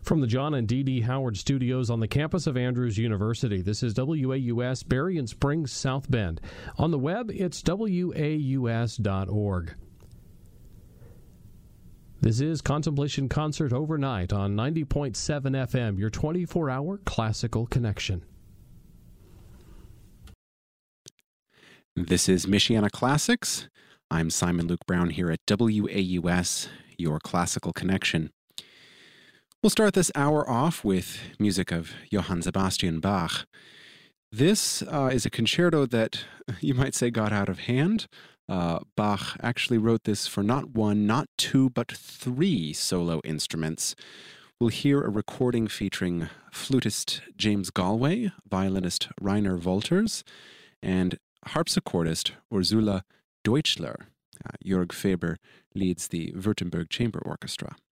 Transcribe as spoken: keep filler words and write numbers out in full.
From the John and Dee Dee Howard Studios on the campus of Andrews University, this is W A U S Berrien Springs, South Bend. On the web, it's W A U S dot org. This is Contemplation Concert Overnight on ninety point seven F M, your twenty-four hour classical connection. This is Michiana Classics. I'm Simon Luke Brown here at W A U S, your classical connection. We'll start this hour off with music of Johann Sebastian Bach. This uh, is a concerto that you might say got out of hand. Uh, Bach actually wrote this for not one, not two, but three solo instruments. We'll hear a recording featuring flutist James Galway, violinist Rainer Wolters, and harpsichordist Ursula Deutschler. Uh, Jörg Faber leads the Württemberg Chamber Orchestra.